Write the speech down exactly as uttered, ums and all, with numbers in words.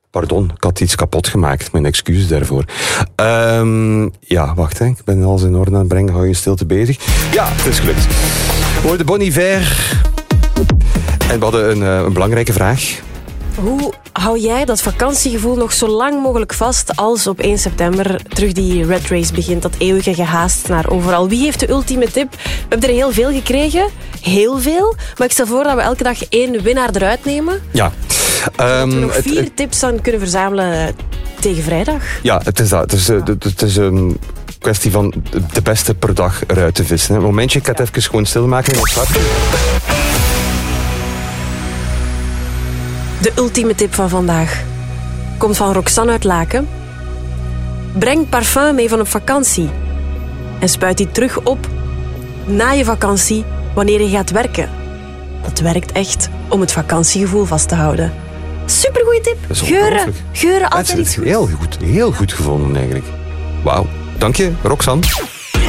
Pardon, ik had iets kapot gemaakt. Mijn excuses daarvoor. Um, ja, wacht, hè. Ik ben alles in orde aan het brengen. Hou je stilte bezig. Ja, het is gelukt. We hoorden Bon Iver. En we hadden een, uh, een belangrijke vraag. Hoe hou jij dat vakantiegevoel nog zo lang mogelijk vast als op één september terug die red race begint? Dat eeuwige gehaast naar overal. Wie heeft de ultieme tip? We hebben er heel veel gekregen. Heel veel. Maar ik stel voor dat we elke dag één winnaar eruit nemen. Ja. Um, dat we nog vier het, tips dan kunnen verzamelen tegen vrijdag. Ja, het is dat. Het is, het, het is een kwestie van de beste per dag eruit te vissen. Een momentje, ik ga het even gewoon stilmaken. De ultieme tip van vandaag komt van Roxanne uit Laken. Breng parfum mee van op vakantie. En spuit die terug op na je vakantie wanneer je gaat werken. Dat werkt echt om het vakantiegevoel vast te houden. Supergoeie tip. Geuren, geuren altijd iets goed. Heel goed, heel goed gevonden eigenlijk. Wauw. Dank je, Roxanne.